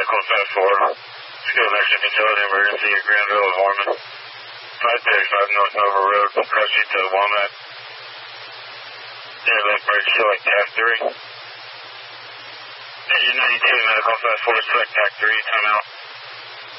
Medical Fast 4. Skilled Nursing Facility Emergency at Granville of Ormond. 535 North Nova Road, Crush to Walnut. Left emergency select TAC 3. Engine 92, Medical Fast 4, select TAC 3, time out.